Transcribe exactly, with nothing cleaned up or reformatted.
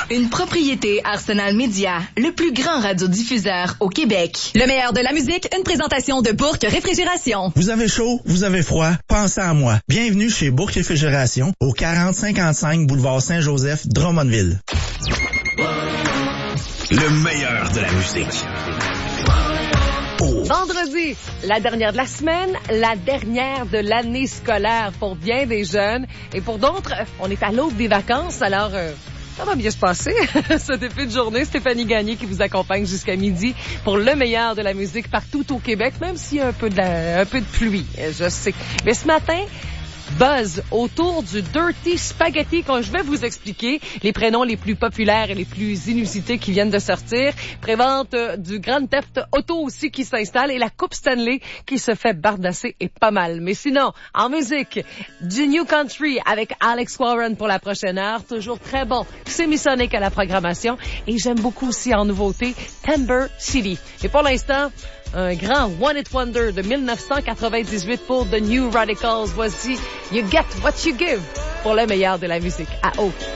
une propriété Arsenal Média, le plus grand radiodiffuseur au Québec. Le meilleur de la musique, une présentation de Bourque Réfrigération. Vous avez chaud, vous avez froid, pensez à moi. Bienvenue chez Bourque Réfrigération, au quarante cinquante-cinq boulevard Saint-Joseph, Drummondville. Le meilleur de la musique. Oh. Vendredi, la dernière de la semaine, la dernière de l'année scolaire pour bien des jeunes. Et pour d'autres, on est à l'aube des vacances, alors euh, ça va bien se passer. Ce début de journée, Stéphanie Gagné qui vous accompagne jusqu'à midi pour le meilleur de la musique partout au Québec, même s'il y a un peu de, la, un peu de pluie, je sais. Mais ce matin, buzz autour du Dirty Spaghetti, quand je vais vous expliquer les prénoms les plus populaires et les plus inusités qui viennent de sortir. Prévente euh, du Grand Theft Auto aussi qui s'installe et la Coupe Stanley qui se fait bardasser et pas mal. Mais sinon, en musique, du New Country avec Alex Warren pour la prochaine heure. Toujours très bon. Semisonic à la programmation. Et j'aime beaucoup aussi en nouveauté Timber City. Et pour l'instant, un grand One Hit Wonder de dix-neuf cent quatre-vingt-dix-huit pour The New Radicals. Voici You Get What You Give pour le meilleur de la musique à haut.